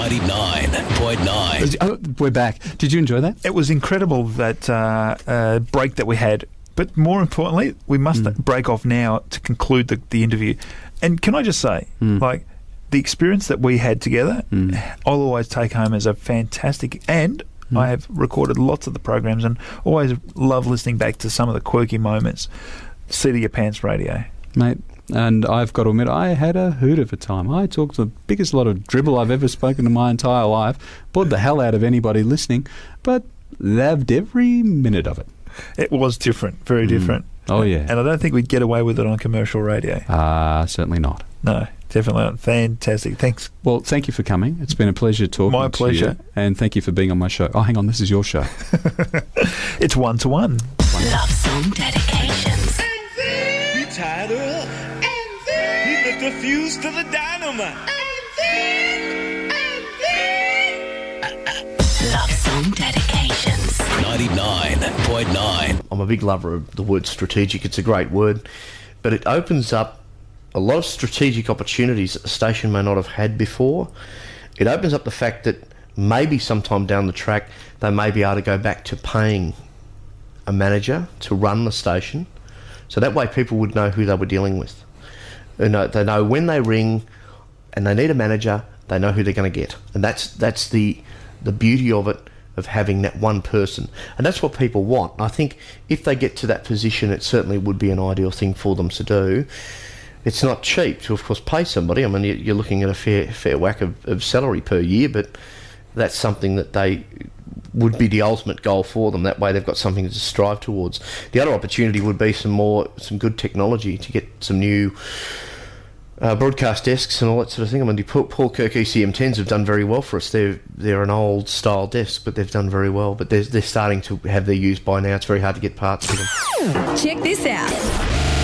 99.9. Oh, we're back. Did you enjoy that? It was incredible, that break that we had. But more importantly, we must break off now to conclude the interview. And can I just say, like, the experience that we had together, I'll always take home as a fantastic... And I have recorded lots of the programs and always love listening back to some of the quirky moments. Seat of your pants radio. Mate, and I've got to admit, I had a hoot of a time. I talked the biggest lot of dribble I've ever spoken in my entire life. Bored the hell out of anybody listening, but loved every minute of it. It was different, very different. Oh, yeah. And I don't think we'd get away with it on commercial radio. Certainly not. No, definitely not. Fantastic. Thanks. Well, thank you for coming. It's been a pleasure talking to you. My pleasure. And thank you for being on my show. Oh, hang on, this is your show. It's 1-to-1. Love song dedications. He tied her up. He lit the fuse to the dynamite. Love song dedications. 99.9. I'm a big lover of the word strategic. It's a great word, but it opens up a lot of strategic opportunities that the station may not have had before. It opens up the fact that maybe sometime down the track they may be able to go back to paying a manager to run the station, so that way people would know who they were dealing with. They know when they ring and they need a manager, they know who they're going to get, and that's the beauty of it, of having that one person, and that's what people want. I think if they get to that position, it certainly would be an ideal thing for them to do. It's not cheap to, of course, pay somebody. I mean, you're looking at a fair whack of salary per year, but that's something that they would be the ultimate goal for them. That way they've got something to strive towards. The other opportunity would be some good technology to get some new broadcast desks and all that sort of thing. I mean, the Paul Kirk ECM10s have done very well for us. They're an old style desk, but they've done very well. But they're starting to have their use by now. It's very hard to get parts for them. Check this out.